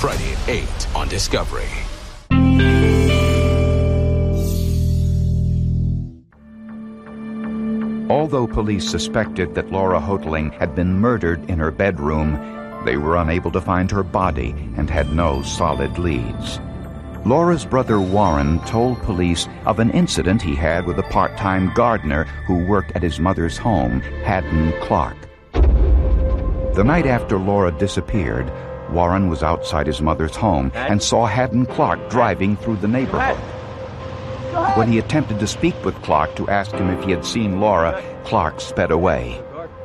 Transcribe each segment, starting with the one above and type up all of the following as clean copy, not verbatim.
Friday at 8 on Discovery. Although police suspected that Laura Hoteling had been murdered in her bedroom, they were unable to find her body and had no solid leads. Laura's brother Warren told police of an incident he had with a part-time gardener who worked at his mother's home, Haddon Clark. The night after Laura disappeared, Warren was outside his mother's home and saw Haddon Clark driving through the neighborhood. When he attempted to speak with Clark to ask him if he had seen Laura, Clark sped away.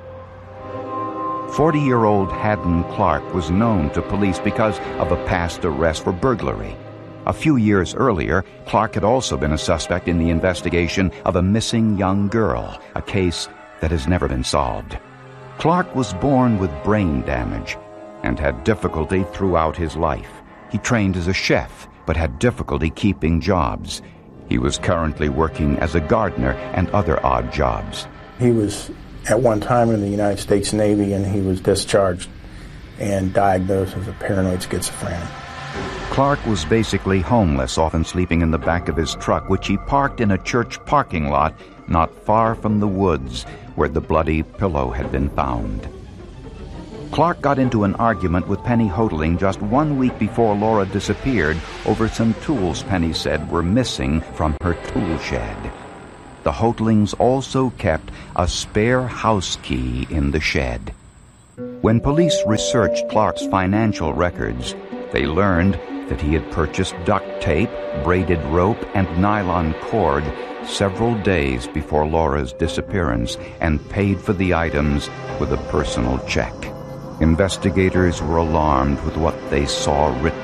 40-year-old Haddon Clark was known to police because of a past arrest for burglary. A few years earlier, Clark had also been a suspect in the investigation of a missing young girl, a case that has never been solved. Clark was born with brain damage and had difficulty throughout his life. He trained as a chef, but had difficulty keeping jobs. He was currently working as a gardener and other odd jobs. He was at one time in the United States Navy, and he was discharged and diagnosed as a paranoid schizophrenic. Clark was basically homeless, often sleeping in the back of his truck, which he parked in a church parking lot not far from the woods where the bloody pillow had been found. Clark got into an argument with Penny Hoteling just 1 week before Laura disappeared over some tools Penny said were missing from her tool shed. The Hotelings also kept a spare house key in the shed. When police researched Clark's financial records, they learned that he had purchased duct tape, braided rope, and nylon cord several days before Laura's disappearance and paid for the items with a personal check. Investigators were alarmed with what they saw written